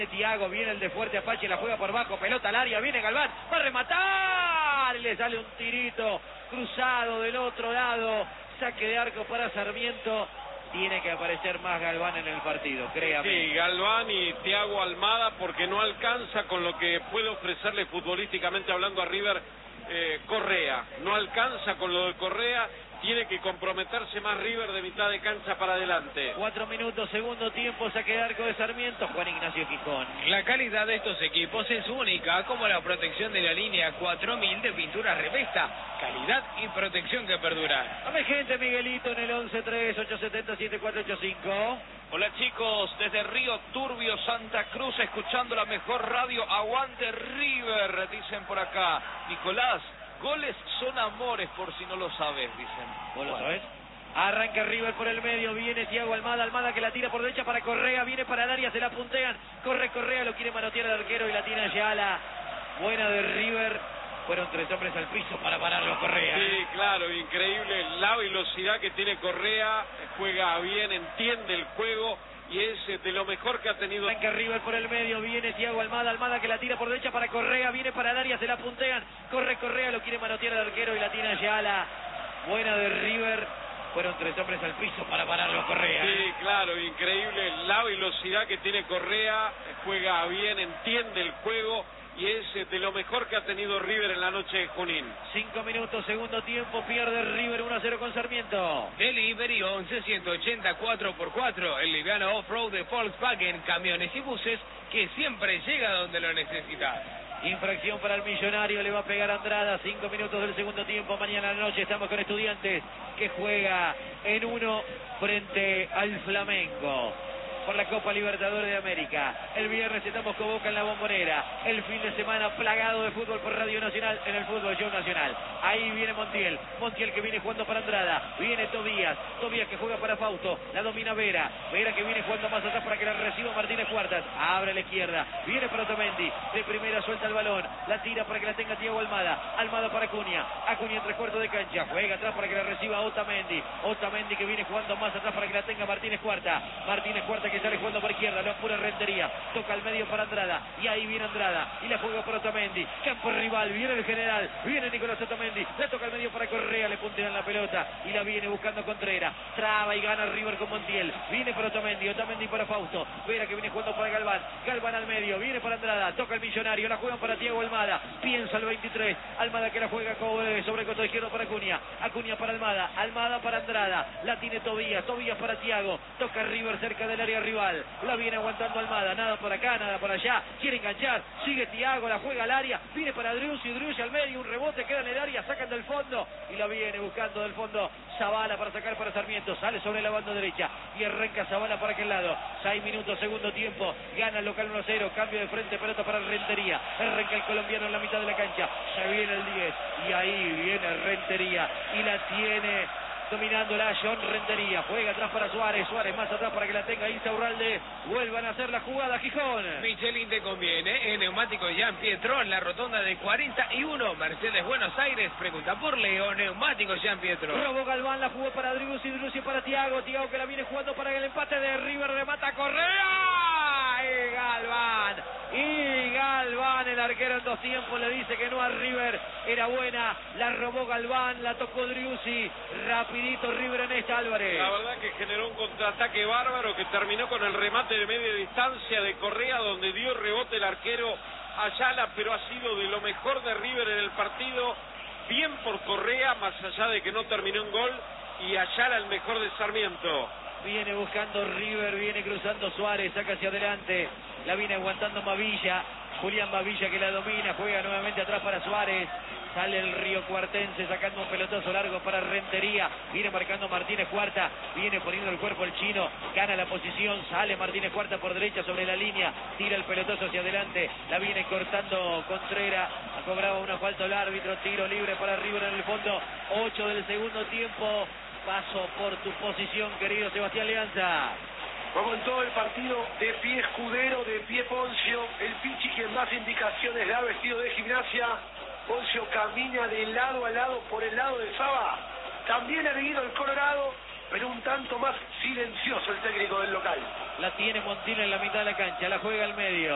Thiago, viene el de Fuerte Apache, la juega por bajo, pelota al área, viene Galván, va a rematar, y le sale un tirito cruzado del otro lado, saque de arco para Sarmiento. Tiene que aparecer más Galván en el partido, créame. Sí, Galván y Thiago Almada, porque no alcanza con lo que puede ofrecerle futbolísticamente hablando a River Correa. No alcanza con lo de Correa, tiene que comprometerse más River de mitad de cancha para adelante. 4 minutos, segundo tiempo, saque de arco de Sarmiento, Juan Ignacio Gijón. La calidad de estos equipos es única, como la protección de la línea 4000 de pintura Revesta. Calidad y protección que perdura. Dame gente, Miguelito, en el 11-3-870-7485. Hola chicos, desde Río Turbio, Santa Cruz, escuchando la mejor radio, aguante River, dicen por acá. Nicolás, goles son amores, por si no lo sabes, dicen. ¿Vos lo sabés? Arranca River por el medio, viene Thiago Almada, Almada que la tira por derecha para Correa, viene para el área, se la puntean, corre Correa, lo quiere manotear al arquero y la tiene Ayala. Buena de River, fueron 3 hombres al piso para pararlo Correa. Sí, claro, increíble la velocidad que tiene Correa, juega bien, entiende el juego y es de lo mejor que ha tenido. Arranca River por el medio, viene Thiago Almada, Almada que la tira por derecha para Correa, viene para el área, se la puntean, corre Correa, lo quiere manotear al arquero y la tiene Ayala. Buena de River, fueron 3 hombres al piso para pararlo Correa. Sí, claro, increíble la velocidad que tiene Correa, juega bien, entiende el juego y es de lo mejor que ha tenido River en la noche de Junín. 5 minutos, segundo tiempo, pierde River 1-0 con Sarmiento. Delivery 11-180 4x4, el liviano off-road de Volkswagen, camiones y buses que siempre llega donde lo necesita. Infracción para el Millonario, le va a pegar Andrada, 5 minutos del segundo tiempo, mañana a la noche estamos con Estudiantes, que juega en 1 frente al Flamengo por la Copa Libertadores de América. El viernes estamos con Boca en la Bombonera. El fin de semana plagado de fútbol por Radio Nacional en el Fútbol Show Nacional. Ahí viene Montiel. Montiel que viene jugando para Andrada. Viene Tobías. Tobías que juega para Fausto. La domina Vera. Vera que viene jugando más atrás para que la reciba Martínez Cuartas. Abre a la izquierda. Viene para Otamendi. De primera suelta el balón. La tira para que la tenga Thiago Almada. Almada para Acuña. Acuña en 3/4 de cancha. Juega atrás para que la reciba Otamendi. Otamendi que viene jugando más atrás para que la tenga Martínez Cuarta. Martínez Cuarta que sale jugando por izquierda, lo apura Rentería, toca al medio para Andrada, y ahí viene Andrada, y la juega por Otamendi, campo rival, viene el general, viene Nicolás Otamendi, le toca al medio para Correa, le puntean la pelota, y la viene buscando Contreras, traba y gana River con Montiel, viene para Otamendi, Otamendi para Fausto, Vera que viene jugando para Galván, Galván al medio, viene para Andrada, toca el Millonario, la juegan para Thiago Almada, piensa el 23, Almada que la juega sobre costado izquierdo para Acuña, Acuña para Almada, Almada para Andrada, la tiene Tobías, Tobías para Thiago, toca River cerca del área rival, la viene aguantando Almada, nada por acá, nada por allá, quiere enganchar, sigue Thiago, la juega al área, viene para Driussi, Driussi al medio, un rebote, queda en el área, sacan del fondo, y la viene buscando del fondo Zavala para sacar para Sarmiento, sale sobre la banda derecha, y arranca Zavala para aquel lado, 6 minutos, segundo tiempo, gana el local 1-0, cambio de frente, pelota para Rentería, arranca el colombiano en la mitad de la cancha, se viene el 10, y ahí viene Rentería, y la tiene dominándola John Rentería, juega atrás para Suárez, Suárez más atrás para que la tenga Insaurralde, vuelvan a hacer la jugada Gijón. Michelin te conviene, en neumáticos Jean Pietro, en la rotonda de 41, Mercedes Buenos Aires, pregunta por Leo, neumáticos Jean Pietro. Robó Galván, la jugó para Driussi, Driussi para Thiago, Thiago que la viene jugando para el empate de River, remata Correa, y Galván, el arquero en 2 tiempos le dice que no a River, era buena, la robó Galván, la tocó Driussi, rapidito River en esta, Álvarez. La verdad que generó un contraataque bárbaro que terminó con el remate de media distancia de Correa, donde dio rebote el arquero Ayala, pero ha sido de lo mejor de River en el partido, bien por Correa, más allá de que no terminó en gol, y Ayala el mejor de Sarmiento. Viene buscando River, viene cruzando Suárez, saca hacia adelante, la viene aguantando Mavilla, Julián Mavilla que la domina, juega nuevamente atrás para Suárez, sale el Río Cuartense sacando un pelotazo largo para Rentería, viene marcando Martínez Cuarta, viene poniendo el cuerpo el chino, gana la posición, sale Martínez Cuarta por derecha sobre la línea, tira el pelotazo hacia adelante, la viene cortando Contreras, cobraba una falta el árbitro, tiro libre para River en el fondo, 8 del segundo tiempo. Paso por tu posición, querido Sebastián Leanza. Como en todo el partido, de pie Escudero, de pie Poncio, el Pichi quien más indicaciones da vestido de Gimnasia. Poncio camina de lado a lado por el lado de Saba. También ha venido el Colorado, pero un tanto más silencioso el técnico del local. La tiene Montiel en la mitad de la cancha, la juega al medio.